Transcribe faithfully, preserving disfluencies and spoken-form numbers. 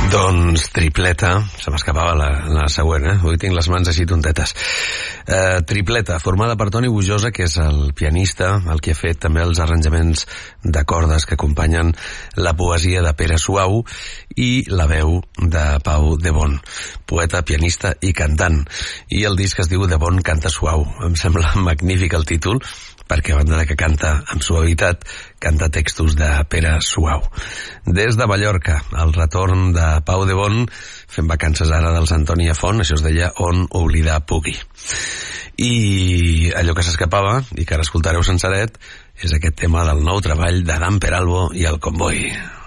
Doncs tripleta, se m'escapava la, la següent, eh? Avui tinc les mans així tontetes. Eh, tripleta, formada per Toni Bujosa, que és el pianista, el que ha fet també els arranjaments de cordes que acompanyen la poesia de Pere Suau, i la veu de Pau de Bon, poeta, pianista i cantant. I el disc es diu De Bon canta suau. Em sembla magnífic el títol, perquè a banda de que canta amb suavitat, canta textos de Pere Suau. Des de Mallorca, el retorn de Pau de Bon, fent vacances ara dels Antònia Font, això es deia On oblidar pugui. I allò que s'escapava, i que ara escoltareu senceret, és aquest tema del nou treball d'Adam Peralbo i el Comboi.